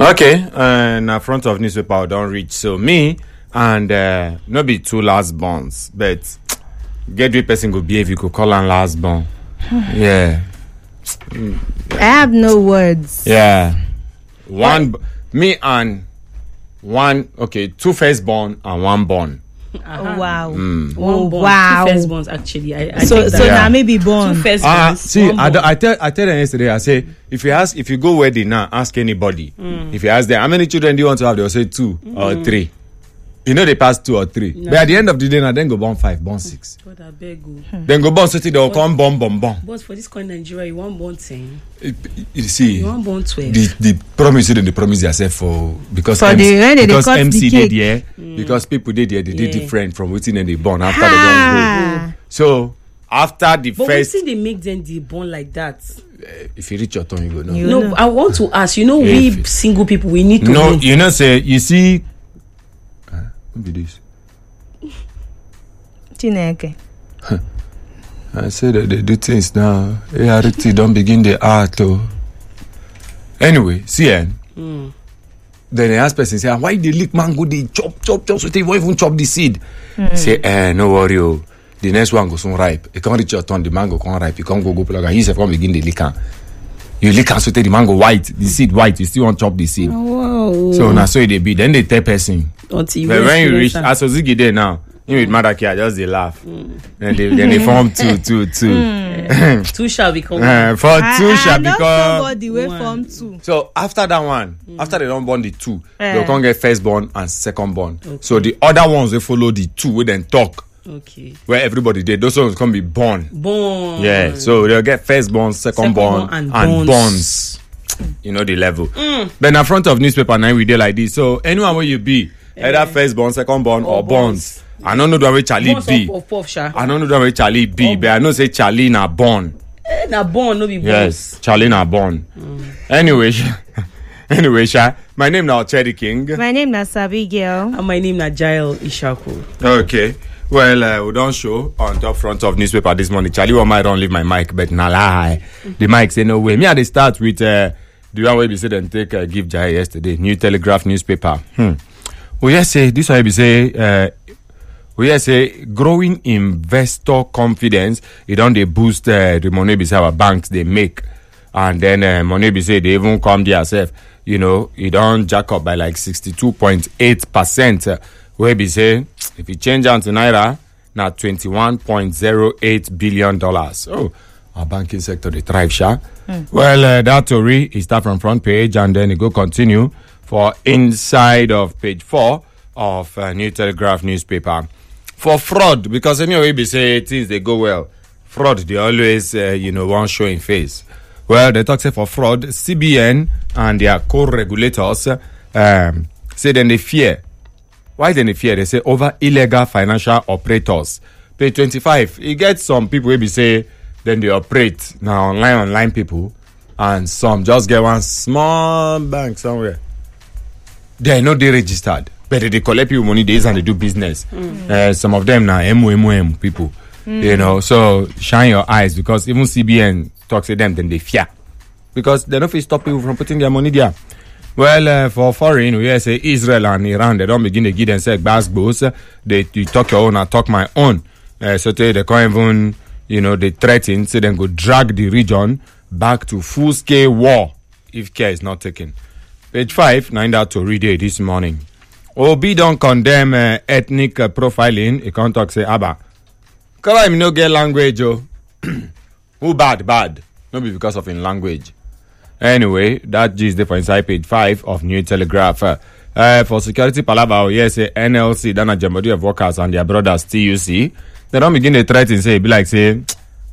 Okay, na front of newspaper don't reach. So me and no be two last bonds, but get the person go behave. You could call on last bond. Yeah. I have no words. Yeah. Me and one. Okay, two firstborn and one born. Oh, wow. One born, wow. two firstborns actually. I So take that. now maybe born. Two firstborns. See, one I born. tell them yesterday. I say if you go wedding now, ask anybody. If you ask them how many children do you want to have, they'll say 2 or 3. You know they pass 2 or 3. No. But at the end of the day, now then go born 5, born 6. God, I beg you. Then go born 60. They'll come born. But for this kind of Nigeria, you want born 10. You see, You want born 12. the promise they promise themselves for because For the when they because cut the MC cake. did there because people did there they did Yeah. different from waiting and they born after they don't go. So after the But first, we see they make them the born like that. if you reach your turn, you go no. You No, know. I want to ask. We If- single people, we need to No, know. you know, say you see. What be this? Chineke. I say that they do things now. ART don't begin the art. Oh. Anyway, see, then the ask person say, why they lick mango? They chop, so they won't even chop the seed. Say, no worry, oh. The next one goes on ripe. It can't reach your turn. The mango can't ripe. You can't go plug and you say, come begin the lick. You lick and so take the mango white, the seed white. You still want to chop the seed. Wow. So now so they be. Then they tell person. Until you But when you reach, experience as Ozigi there now, you with Madaki, I just they laugh. Then they form two. that. Two shall become one. For two shall I know become. somebody way one. from 2. So after that one, after they don't born the 2, Eh. they can't get firstborn and secondborn. So the other ones they follow the 2, we then talk Okay. where everybody did. Those ones can be born. Born. Yeah. So they'll get firstborn, secondborn, Secondborn and and bonds. You know the level. Then in front of newspaper now we did like this. So anyone where you be, either firstborn, secondborn, or bonds. I don't know the way Charlie Bonds be. of puff, sha. I don't know the way Charlie be, but I know say Charlie na born. Na born, no be born. Yes, Charlie na born. Anyway, Sha, my name now Cherry King. My name is Sabi Girl. And my name na Jael Ishaku. Okay. Well, we don't show on top front of newspaper this morning. Charlie, why might don't leave my mic, but na lie. The mic say no way. Me, I dey start with the one where we say them take give Jai yesterday. New Telegraph newspaper. We just say this way we say. We just say growing investor confidence. It don't they boost the money we say our banks they make, and then money we say they even come themselves. You know, it don't jack up by like 62.8%. Where we say if you change on to naira, now $21.08 billion. Oh, our banking sector they thrive, sha. Well, that story is start from front page and then it go continue for inside of page 4 of New Telegraph newspaper. For fraud, because anyway we say things they go well. Fraud they always one showing face. Well, they talk say for fraud, CBN and their co-regulators say then they fear. Why then they fear? They say over illegal financial operators. Page 25. You get some people will be say then they operate now online people, and some just get one small bank somewhere. They know they registered, but they collect people money days and they do business. Some of them now MOM people. You know, so shine your eyes because even CBN talks to them, then they fear because they don't stop people from putting their money there. Well, for foreign, we say Israel and Iran, they don't begin to give themselves basketballs. You talk your own, I talk my own. So they can't even, they threaten, so then go drag the region back to full-scale war if care is not taken. Page 5, now that to read it this morning. Obi don't condemn ethnic profiling. He can't talk, say, Abba. Because I no get language, oh. Who bad? Not be because of in language. Anyway, that is the for inside page 5 of New Telegraph. For security palaver, yes, NLC, Dana Jamboree of Workers and their brothers TUC, they don't begin to threaten, say, be like, say,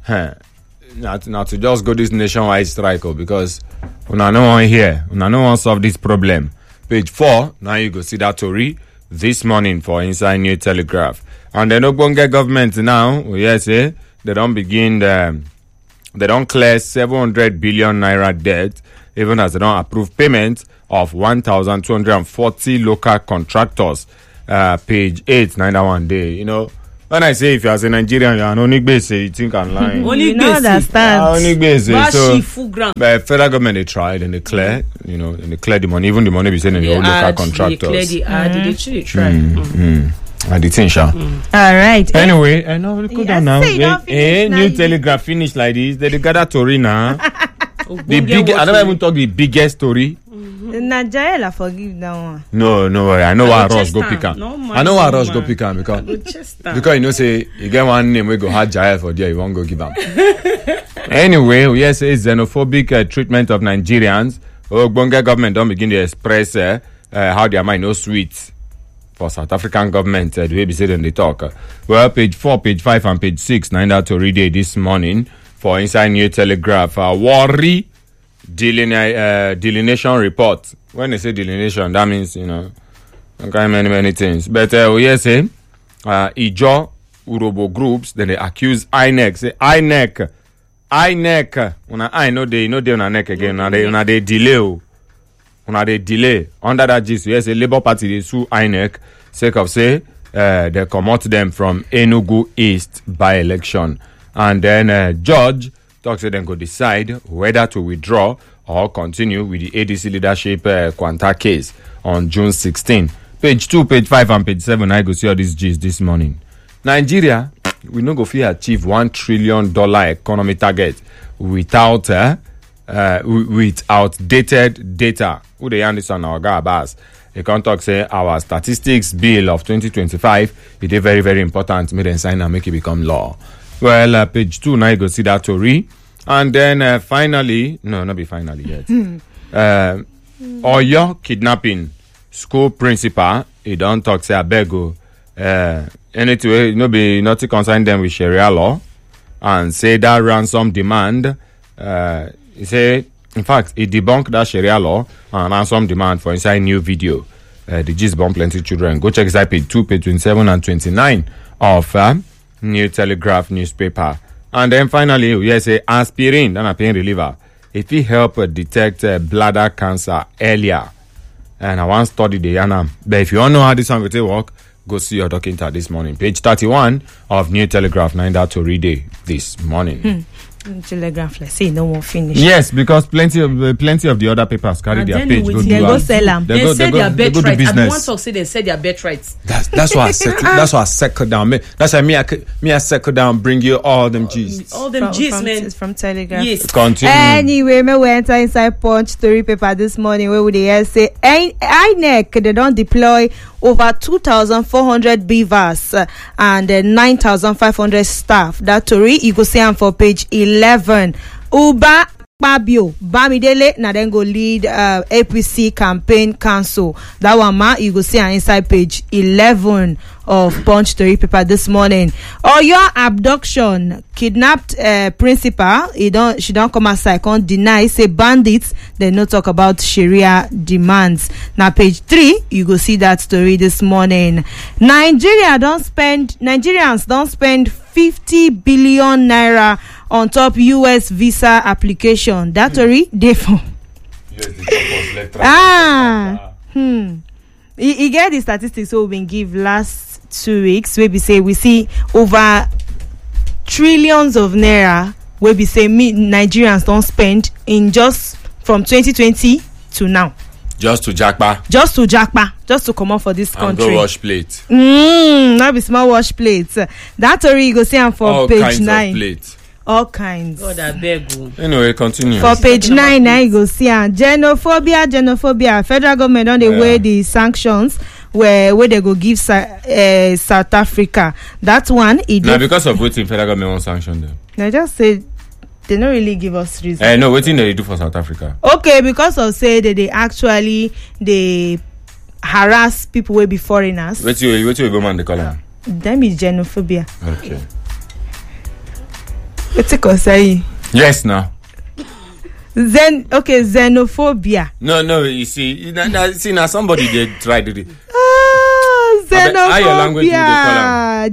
not to just go this nationwide strike, because una no one here, una no one solve this problem. Page 4, now you go see that story this morning for inside New Telegraph. And then Ogbonge government now, yes, they don't begin they don't clear 700 billion naira debt, even as they don't approve payment of 1,240 local contractors. Page 8, 91 day. when I say if you are a Nigerian, you are an Onigbese, you think I'm lying. Only You know understand. Onigbese. So, Bashi full ground. but federal government they tried and they clear, and they clear the money, even the money we send in the old local contractors. They clear the ad. They try. And the thing, sha. All right. Anyway, I know we could Yeah, now. say you don't finish now, New you- Telegraph finish like this. They gather story now. The big. I never even talk the biggest story. Nigeria forgive that one. No worry. I know why go Ross go chest pick am. am. No, man, I know why no, Ross go man. pick am Go because chest am. you know say you get one name we go hard Jael for there. You won't go give am. Anyway, we hear say xenophobic treatment of Nigerians. Ogbonge government don't begin to express how their mind no sweet for South African government. The way we say them they talk. Well, page 4, page 5, and page 6. Now that to read it this morning for Inside New Telegraph. Worry delineation report. When they say delineation, that means okay, many things. But we hear say Ijo Urobo groups. Then they accuse INEC. Say INEC. When I know they on a neck again. Now they delay. When they delay under that gist, yes, a Labour Party they sue INEC sake of say they come out them from Enugu East by election, and then judge talks say them go decide whether to withdraw or continue with the ADC leadership Quanta case on June 16. Page 2, page 5, and page 7. I go see all these gist this morning. Nigeria, we no go fit achieve $1 trillion economy target without with outdated data. Who they hand this on our Gabas? The contact say our statistics bill of 2025 it is very, very important. Make them sign and make it become law. Well, page 2 now you go see that story. And then finally, no, not be finally yet. Oyo kidnapping school principal, he don't talk say abego. Anyway, be nothing concern them with Sharia law, and say that ransom demand. He say, in fact, he debunked that Sharia law and ransom demand for inside new video. The gist bomb plenty children. Go check inside page 2, page 27 and 29 of New Telegraph newspaper. And then finally, we say aspirin, then a pain reliever. If it help detect bladder cancer earlier. And I want to study the Yanam. But if you don't know how this one will work, go see your doctor this morning. Page 31 of New Telegraph, 9 that to read it this morning. Telegraph, let's say no one finish. Yes, because plenty of the other papers carry And their then page. they Go will- do Go am. sell them. They said their bet do rights. And business. one talk say they said their bet rights. That's why I settle. That's why I settle down. That's why me I settle down. Bring you all them G's. All them gist, man. It's from Telegraph. Yes. Continue. Anyway, me we enter inside Punch story paper this morning where would they say INEC they don't deploy over 2,400 beavers and 9,500 staff. That story you go see am for page 11. Uba Babio Bamidele na then go lead APC campaign council. That one ma you go see am inside page 11 of Punch story paper this morning. Oyo abduction kidnapped principal. She don't come outside, can't deny. Say bandits. They no talk about Sharia demands. Now page 3 you go see that story this morning. Nigerians don't spend 50 billion naira on top US visa application. That story dey for he get the statistics we been give last 2 weeks where we say we see over trillions of naira where we say Nigerians don't spend in just from 2020 to now. Just to jackpa. Just to come out for this country. And go wash plate. Not be small wash plates. That story you go see am for All page kinds 9. of plates. All kinds. God, I beg you. Anyway, continue. For page 9 now you go see am xenophobia. Federal government don dey weigh the sanctions where they go give South Africa. That one now because of wetin federal government won't sanction them. I just say they don't really give us reason. No, wetin they do for South Africa. Okay, because of say that they harass people wey be foreigners. Wetin go man they call them? Them is xenophobia. Okay. Wetin concern you? Yes, now. Xenophobia. No. You see, now somebody they try to do. Xenophobia. Your language you dey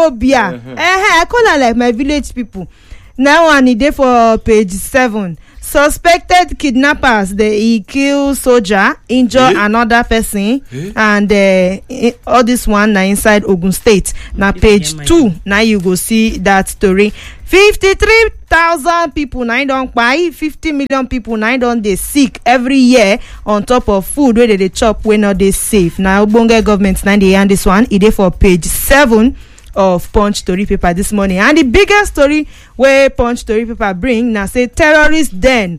Xenophobia. I call her like my village people. Now one dey for page 7. suspected kidnappers they kill soldier, injure another person, and all this one na inside Ogun State. Now page 2 now you go see that story. 53,000 people now don't buy, 50 million people now don't they sick every year on top of food where they chop when not they safe. Now Ogbonge government now they hand this one it is for page 7 of Punch story paper this morning. And the biggest story where Punch story paper bring now say terrorists then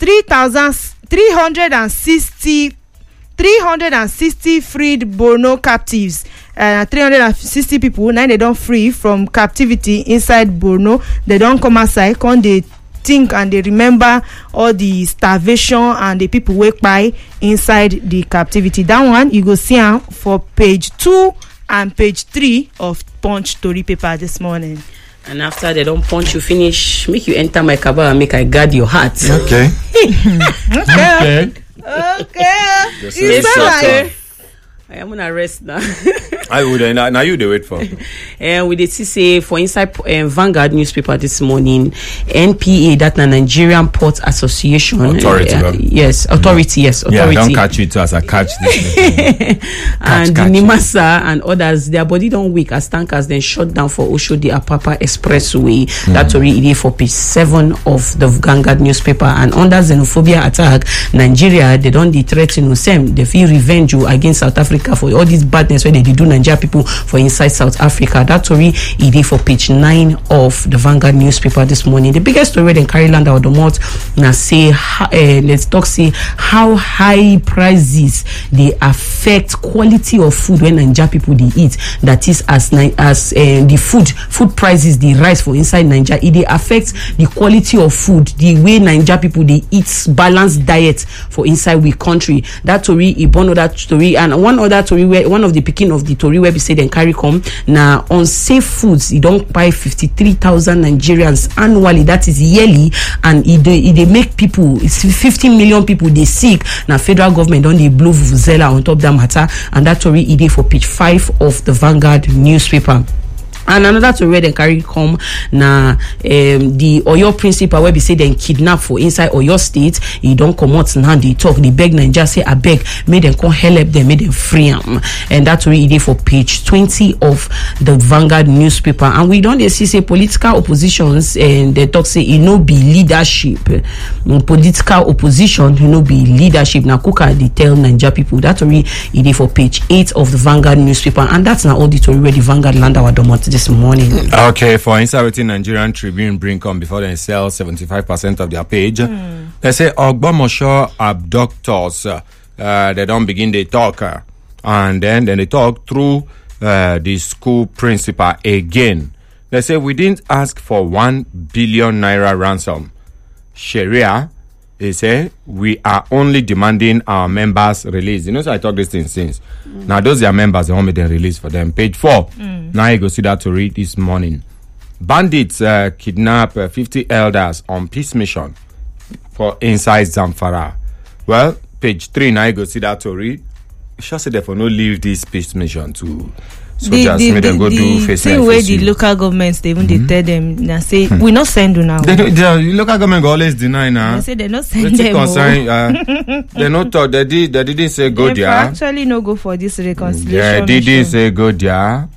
360 freed Borno captives. 360 people now they don't free from captivity inside Borno. They don't come outside, come they think and they remember all the starvation and the people wake by inside the captivity. That one you go see for page 2 and page 3 of Punch story paper this morning. And after they don't punch you finish, make you enter my cabal and make I guard your heart. Okay. Okay. It's alright. I am gonna rest now. I would now you do it for. And we did say for inside Vanguard newspaper this morning, NPA, that the Nigerian Port Association Authority. Authority. Yeah, don't catch it as I catch this. And Nimasa and others, their body don't weak as tankers then shut down for Oshodi Apapa Expressway. That's already for page 7 of the Vanguard newspaper. And under xenophobia attack, Nigeria they don't threaten Usem. They feel revenge against South Africa for all this badness where they do Nigeria people for inside South Africa. That story is for page 9 of the Vanguard newspaper this morning. The biggest story they carry land out the mouth now say let's talk say how high prices they affect quality of food when Nigeria people they eat. That is as the food prices they rise for inside Nigeria. It they affect the quality of food, the way Nigeria people they eat balanced diet for inside we country. That story is one other story. And one other story where one of the picking of the story where we say then carry come now on safe foods you don't buy 53,000 Nigerians annually, that is yearly, and they make people, it's 15 million people they sick. Now federal government don't they blow vuvuzela on top of that matter, and that story is for page 5 of the Vanguard newspaper. And another to read and carry come na the Oyo principal where we say then kidnap for inside Oyo state. He don't come out now they talk, they beg Nigeria say I beg, make them come help them, make them free them. And that's really for page 20 of the Vanguard newspaper. And we don't see say political oppositions and they talk say it no be leadership. Political opposition you know be leadership. Now Kuka they tell Nigeria people that really it for page 8 of the Vanguard newspaper. And that's now all the story where the Vanguard land our domot this morning. Okay, for inside Nigerian Tribune bring come before they sell 75% of their page. They say Ogbomosho abductors they don't begin they talk and then they talk through the school principal again. They say we didn't ask for 1 billion naira ransom. Sharia, they say we are only demanding our members release. You know, so I talk this thing since. Now those are members, they want me to release for them. Page 4. Now you go see that to read this morning. Bandits kidnap 50 elders on peace mission for inside Zamfara. Well, page 3. Now you go see that to read. You sure say therefore no leave this peace mission to soldiers. The thing where the local governments they even they tell them now say we not send you now. The local government go always deny now. They say they not send them. They not talk. They didn't say go there. Actually no go for this reconciliation. They didn't say go there.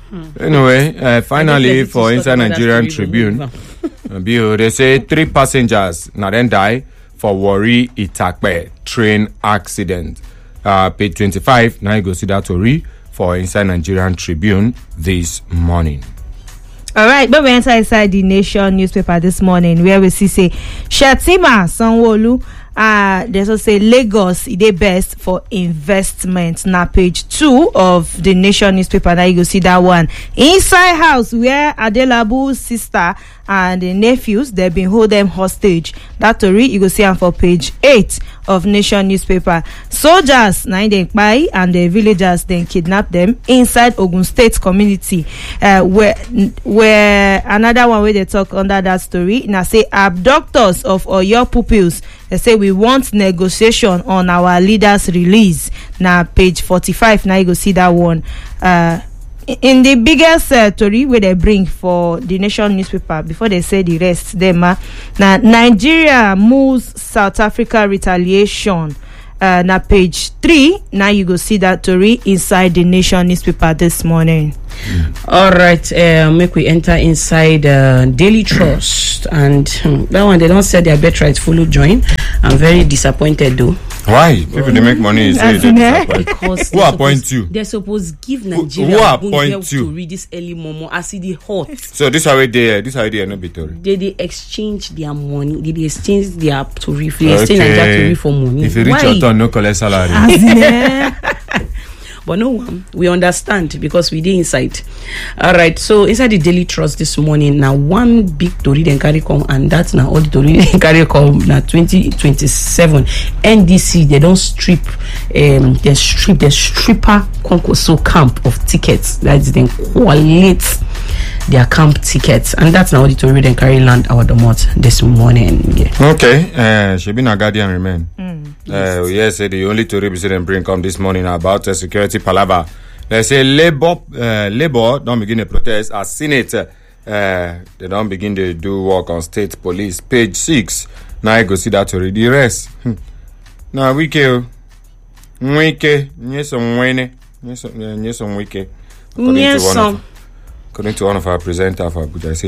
Anyway, finally for inside Nigerian Tribune, they say 3 passengers now then die for Warri Itakpe train accident. Page 25. Now you go see that story for inside Nigerian Tribune this morning. All right, but we enter inside the Nation newspaper this morning where we see say Shettima Sanwo-Olu there's also say Lagos is the best for investment. Now page 2 of the Nation newspaper. Now you go see that one inside house where Adelabu's sister and the nephews they've been hold them hostage. That story you go see on for page 8 of Nation newspaper. Soldiers now they buy and the villagers then kidnap them inside Ogun State community. Where another one where they talk under that story now say abductors of Oyo pupils. They say we want negotiation on our leaders' release. Now page 45. Now you go see that one. in the biggest story where they bring for the Nation newspaper before they say the rest, now Nigeria moves South Africa retaliation. Now page 3. Now you go see that story inside the Nation newspaper this morning. All right, make we enter inside Daily Trust, and that one they don't say their bet right follow join. I'm very disappointed though. Why? People they make money. Because who appoint you? They're supposed to give Nigeria who appoint you to read this early momo as the hot. So this how they no be Tory. They exchange their money. They exchange their Tory. They exchange Nigeria Tory for money. If you reach your turn, no collect salary. But no one, we understand because we did inside. All right, so inside the Daily Trust this morning, now one big Tory then carry come, and that's now all the Tory then carry come now 2027 NDC. They don't strip, the stripper Konkoso camp of tickets. That's then collate their camp tickets, and that's now all the Tory then carry land our domot this morning. Yeah. Okay, she been a guardian remain. Yes, the only Tory president bring come this morning about security palaver. They say Labour don't begin to protest as Senate. They don't begin to do work on state police. Page 6. Now I go see that Tory. The rest. Now Wike, according to one of our presenters for Abuja, I say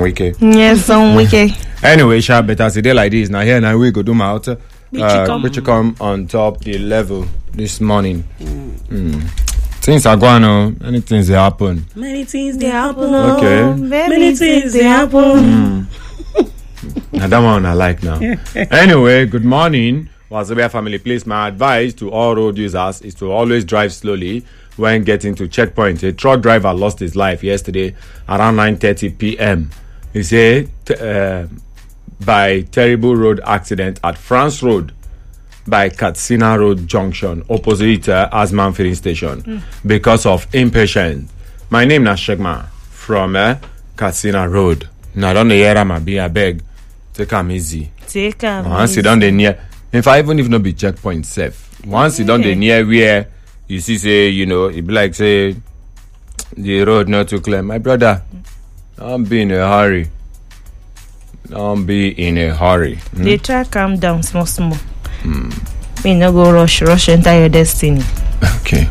Wike. Anyway, sharp better say day like this. Now here now we go do my out. Which come on top the level this morning. Things are going on. Many things they happen. Many things they happen. Okay. Many things they happen. Now that one I like now. Anyway, good morning. Wazobia family, please. My advice to all road users is to always drive slowly when getting to checkpoint. A truck driver lost his life yesterday around 9:30 p.m. He said by terrible road accident at France Road by Katsina Road Junction opposite Asman filling station because of impatience. My name is Shegma from Katsina Road. Now don't hear am be abeg. Take am easy. Take am. Once you don't near, in fact even if no be checkpoint safe. Once you don't near where you see say it be like say the road not too clear. My brother, don't be in a hurry. Don't be in a hurry. They try calm down small. Me no go rush enter your destiny. Okay.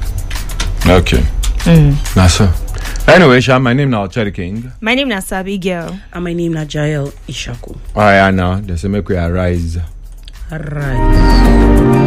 That's so. Anyway, Sha, my name now Cherry King. My name is Sabi Girl. And my name is Jael Ishaku. Alright, now, they say make we arise. Arise.